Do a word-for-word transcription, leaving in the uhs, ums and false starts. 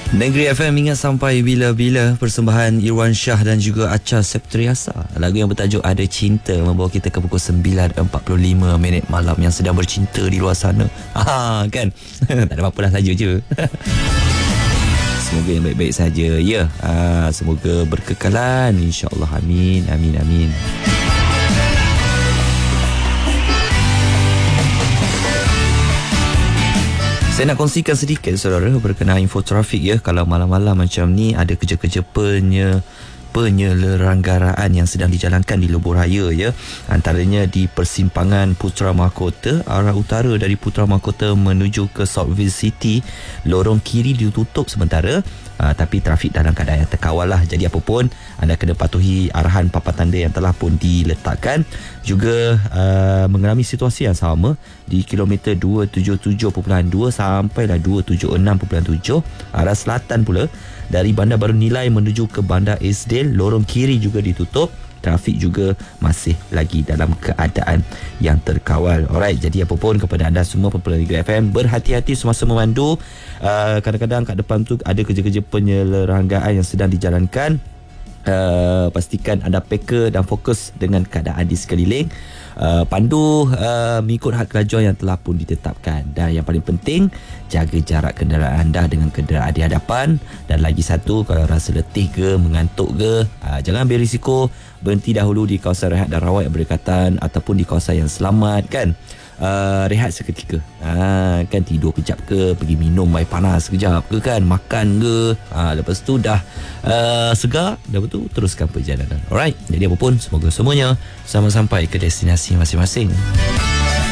Negeri F M ingat sampai bila-bila. Persembahan Irwan Shah dan juga Acha Septriasa. Lagu yang bertajuk Ada Cinta membawa kita ke pukul sembilan empat puluh lima minit malam yang sedang bercinta di luar sana. Ha, kan? Tak ada apa-apa lah, saja je. Semoga yang baik-baik saja. Ya, ha, semoga berkekalan, insya-Allah. Amin, amin, amin. Saya nak kongsikan sedikit, saudara, berkenaan info trafik ya. Kalau malam-malam macam ni ada kerja-kerja penye penyelenggaraan yang sedang dijalankan di Lebuh Raya ya. Antaranya di persimpangan Putra Mahkota, arah utara dari Putra Mahkota menuju ke Southville City, lorong kiri ditutup sementara. Uh, tapi trafik dalam keadaan yang terkawal lah. Jadi apa pun, anda kena patuhi arahan papan tanda yang telah pun diletakkan. Juga uh, mengalami situasi yang sama di kilometer dua tujuh tujuh perpuluhan dua sampailah dua tujuh enam perpuluhan tujuh arah selatan pula. Dari Bandar Baru Nilai menuju ke Bandar Esdale, lorong kiri juga ditutup. Trafik juga masih lagi dalam keadaan yang terkawal. Alright, jadi apa pun kepada anda semua pendengar Negeri F M, berhati-hati semasa memandu. Uh, kadang-kadang kat depan tu ada kerja-kerja penyelenggaraan yang sedang dijalankan. Uh, pastikan anda peka dan fokus dengan keadaan di sekeliling. Uh, pandu uh, mengikut had kelajuan yang telah pun ditetapkan. Dan yang paling penting, jaga jarak kenderaan anda dengan kenderaan di hadapan. Dan lagi satu, kalau rasa letih ke, mengantuk ke, uh, jangan ambil risiko, berhenti dahulu di kawasan rehat dan rawat yang berdekatan ataupun di kawasan yang selamat, kan. Uh, rehat seketika, ha, kan, tidur kejap ke, pergi minum air panas sekejap ke, kan, makan ke, ha, lepas tu dah uh, segar, dah betul, teruskan perjalanan. Alright, jadi apa pun, semoga semuanya sama sampai ke destinasi masing-masing.